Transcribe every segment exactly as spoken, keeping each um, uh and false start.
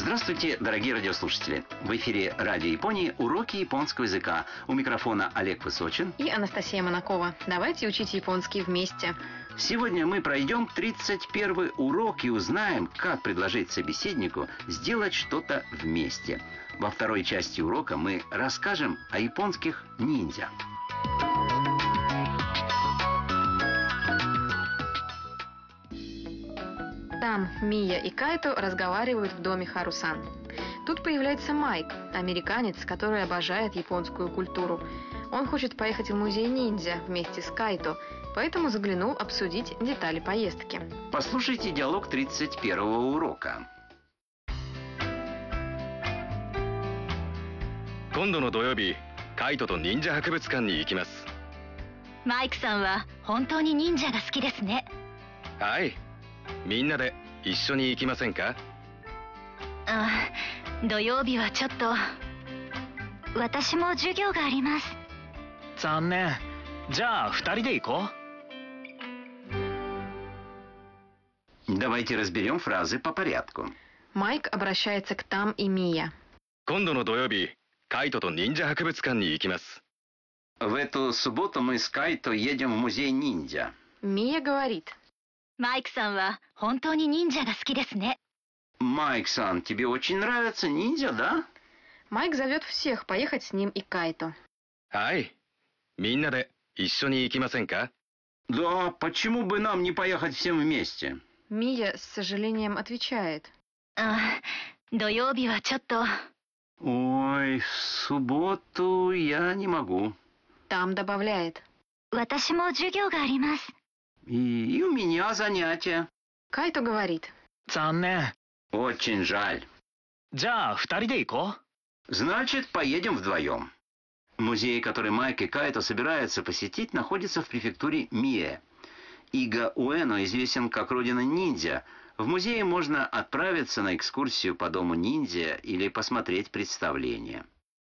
Здравствуйте, дорогие радиослушатели! В эфире Радио Японии уроки японского языка. У микрофона Олег Высочин и Анастасия Монакова. Давайте учить японский вместе. Сегодня мы пройдем тридцать первый урок и узнаем, как предложить собеседнику сделать что-то вместе. Во второй части урока мы расскажем о японских ниндзя. Там Мия и Кайто разговаривают в доме Харусан. Тут появляется Майк, американец, который обожает японскую культуру. Он хочет поехать в музей ниндзя вместе с Кайто, поэтому заглянул обсудить детали поездки. Послушайте диалог тридцать первого урока. 今度の土曜日、カイトと忍者博物館に行きます。 マイクさんは本当に忍者が好きですね。 はい。みんなで一緒に行きませんか？ あ、土曜日はちょっと。私も授業があります。 残念。じゃあ二人で行こう。 Давайте разберем фразы по порядку. Майк обращается к Там и Мия. 今度の土曜日、カイトと忍者博物館に行きます。 В эту субботу мы с Кайто едем в музей ниндзя. Мия говорит. マイクさんは本当に忍者が好きですね。 Майк-сан, тебе очень нравятся ниндзя, да? Майк зовет всех поехать с ним и Кайто. はい。みんなで一緒に行きませんか？ Да, почему бы нам не поехать всем вместе? Мия с сожалением отвечает. あ、土曜日はちょっと。 Ой, в субботу я не могу. Там добавляет. 私も授業があります。 И, и у меня занятия. Кайто говорит. 残念。 Очень жаль. じゃあ二人で行こう。 Значит, поедем вдвоем. Музей, который Майк и Кайто собираются посетить, находится в префектуре Мие. Ига Уэно известен как родина ниндзя. В музее можно отправиться на экскурсию по дому ниндзя или посмотреть представление.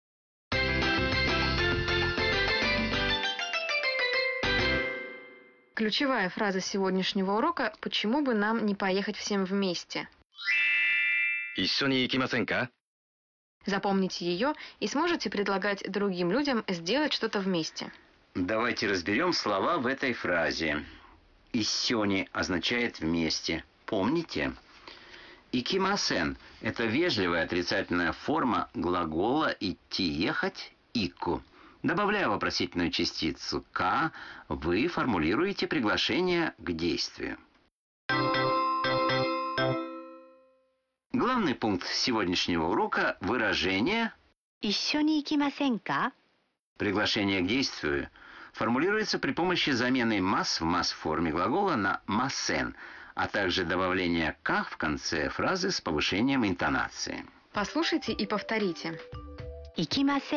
Ключевая фраза сегодняшнего урока «Почему бы нам не поехать всем вместе?» 一緒に行きませんか？ Запомните ее и сможете предлагать другим людям сделать что-то вместе. Давайте разберем слова в этой фразе. «Иссёни» означает «вместе». Помните? «Икимасен» — это вежливая отрицательная форма глагола «идти», «ехать» «ику». Добавляя вопросительную частицу «ка», вы формулируете приглашение к действию. Главный пункт сегодняшнего урока – выражение 一緒に行きませんか? Приглашение к действию формулируется при помощи замены «мас» в «мас» форме глагола на «масен», а также добавления «ка» в конце фразы с повышением интонации. Послушайте и повторите. 行きません